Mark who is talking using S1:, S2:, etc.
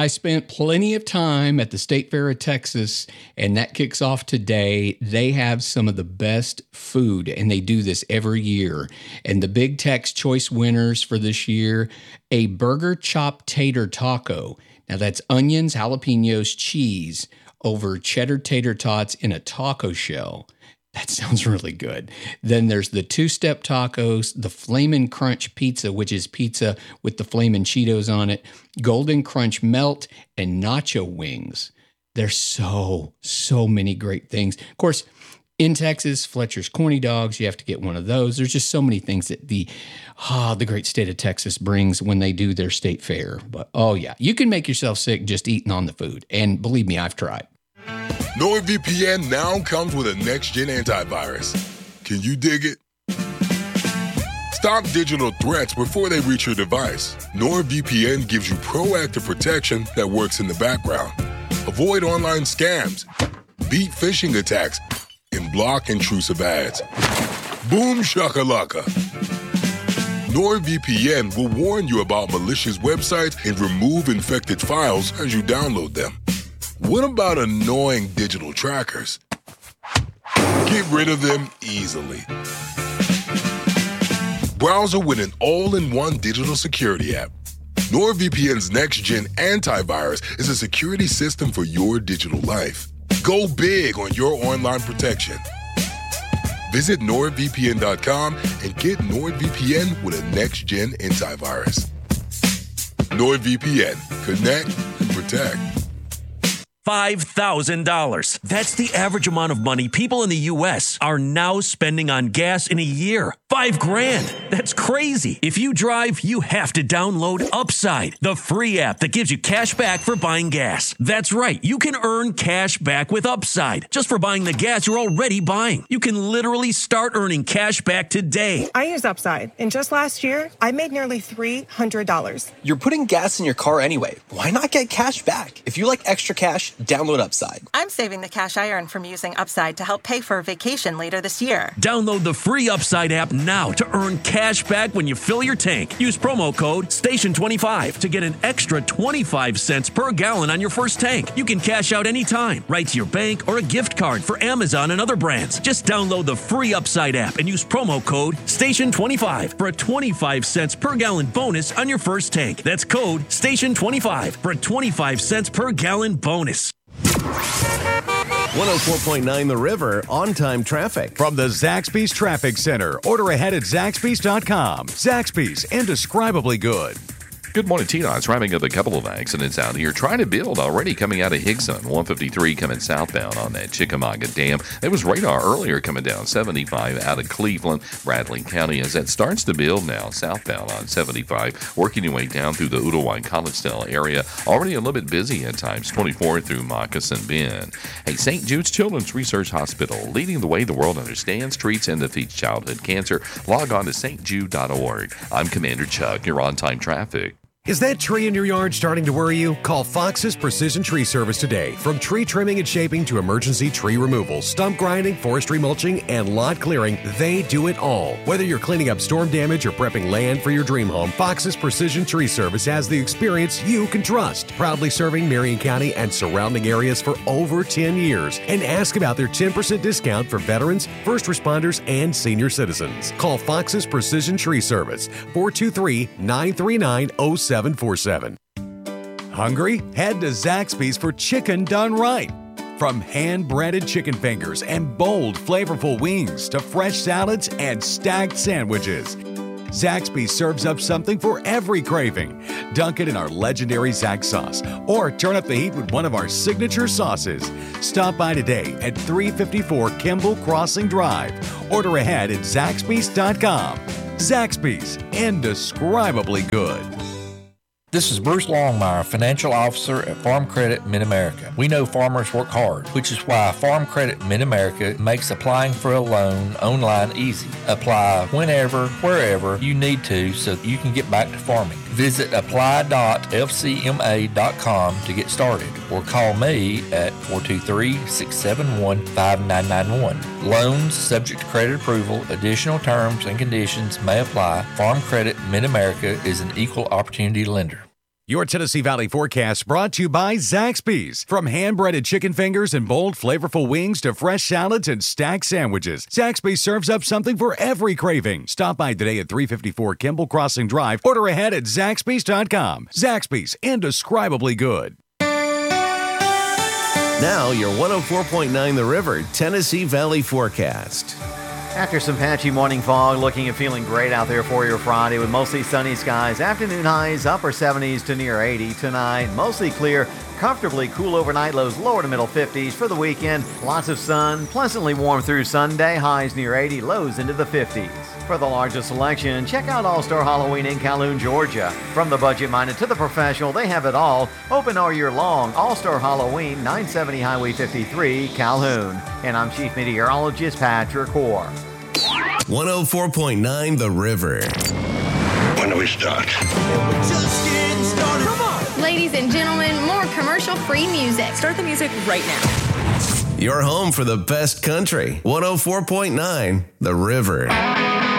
S1: I spent plenty of time at the State Fair of Texas, and that kicks off today. They have some of the best food, and they do this every year. And the Big Tex Choice winners for this year, a burger chop tater taco. Now that's onions, jalapenos, cheese over cheddar tater tots in a taco shell. That sounds really good. Then there's the two-step tacos, the Flamin' Crunch pizza, which is pizza with the Flamin' Cheetos on it, Golden Crunch melt, and nacho wings. There's so many great things. Of course, in Texas, Fletcher's Corny Dogs, you have to get one of those. There's just so many things that the great state of Texas brings when they do their state fair. But, oh yeah, you can make yourself sick just eating on the food. And believe me, I've tried.
S2: NordVPN now comes with a next-gen antivirus. Can you dig it? Stop digital threats before they reach your device. NordVPN gives you proactive protection that works in the background. Avoid online scams, beat phishing attacks, and block intrusive ads. Boom shakalaka. NordVPN will warn you about malicious websites and remove infected files as you download them. What about annoying digital trackers? Get rid of them easily. Browser with an all-in-one digital security app. NordVPN's next-gen antivirus is a security system for your digital life. Go big on your online protection. Visit NordVPN.com and get NordVPN with a next-gen antivirus. NordVPN. Connect and protect.
S3: $5,000. That's the average amount of money people in the U.S. are now spending on gas in a year. $5,000. That's crazy. If you drive, you have to download Upside, the free app that gives you cash back for buying gas. That's right. You can earn cash back with Upside just for buying the gas you're already buying. You can literally start earning cash back today.
S4: I use Upside, and just last year, I made nearly $300.
S5: You're putting gas in your car anyway. Why not get cash back? If you like extra cash, download Upside.
S6: I'm saving the cash I earn from using Upside to help pay for a vacation later this year.
S3: Download the free Upside app now to earn cash back when you fill your tank. Use promo code STATION25 to get an extra 25 cents per gallon on your first tank. You can cash out anytime, right to your bank or a gift card for Amazon and other brands. Just download the free Upside app and use promo code STATION25 for a 25 cents per gallon bonus on your first tank. That's code STATION25 for a 25 cents per gallon bonus.
S7: 104.9 The River, on-time traffic. From the Zaxby's Traffic Center. Order ahead at Zaxby's.com. Zaxby's, indescribably good.
S8: Good morning, T-Dot's wrapping up a couple of accidents out here. Trying to build already coming out of Higson. 153 coming southbound on that Chickamauga Dam. There was radar earlier coming down 75 out of Cleveland, Bradley County, as that starts to build now southbound on 75. Working your way down through the Ooltewah Collegedale area. Already a little bit busy at times, 24 through Moccasin Bend. Hey, St. Jude's Children's Research Hospital, leading the way the world understands, treats, and defeats childhood cancer. Log on to stjude.org. I'm Commander Chuck. You're on-time traffic.
S7: Is that tree in your yard starting to worry you? Call Fox's Precision Tree Service today. From tree trimming and shaping to emergency tree removal, stump grinding, forestry mulching, and lot clearing, they do it all. Whether you're cleaning up storm damage or prepping land for your dream home, Fox's Precision Tree Service has the experience you can trust. Proudly serving Marion County and surrounding areas for over 10 years. And ask about their 10% discount for veterans, first responders, and senior citizens. Call Fox's Precision Tree Service, 423-939-0747. Hungry? Head to Zaxby's for chicken done right. From hand-breaded chicken fingers and bold, flavorful wings to fresh salads and stacked sandwiches, Zaxby's serves up something for every craving. Dunk it in our legendary Zax sauce or turn up the heat with one of our signature sauces. Stop by today at 354 Kimball Crossing Drive. Order ahead at Zaxby's.com. Zaxby's, indescribably good.
S9: This is Bruce Longmire, Financial Officer at Farm Credit Mid-America. We know farmers work hard, which is why Farm Credit Mid-America makes applying for a loan online easy. Apply whenever, wherever you need to so you can get back to farming. Visit apply.fcma.com to get started or call me at 423-671-5991. Loans subject to credit approval. Additional terms and conditions may apply. Farm Credit Mid-America is an equal opportunity lender.
S7: Your Tennessee Valley forecast brought to you by Zaxby's. From hand-breaded chicken fingers and bold, flavorful wings to fresh salads and stacked sandwiches, Zaxby's serves up something for every craving. Stop by today at 354 Kimball Crossing Drive. Order ahead at Zaxby's.com. Zaxby's, indescribably good.
S10: Now, your 104.9 The River Tennessee Valley forecast.
S11: After some patchy morning fog, looking and feeling great out there for your Friday with mostly sunny skies. Afternoon highs, upper 70s to near 80 tonight. Mostly clear, comfortably cool overnight, lows lower to middle 50s. For the weekend, lots of sun, pleasantly warm through Sunday, highs near 80, lows into the 50s. For the largest selection, check out All-Star Halloween in Calhoun, Georgia. From the budget-minded to the professional, they have it all. Open all year long. All-Star Halloween, 970 Highway 53, Calhoun. And I'm Chief Meteorologist Patrick Hoare.
S10: 104.9 The River.
S12: When do we start?
S13: Just getting started. Come on.
S14: Ladies and gentlemen, more commercial-free music.
S15: Start the music right now.
S10: Your home for the best country. 104.9 The River.